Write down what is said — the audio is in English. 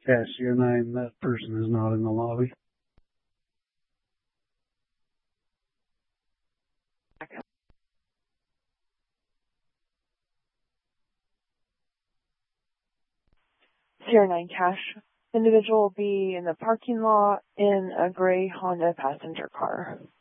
Cassia 9, that person is not in the lobby. Sierra 9 Cash. Individual will be in the parking lot in a gray Honda passenger car.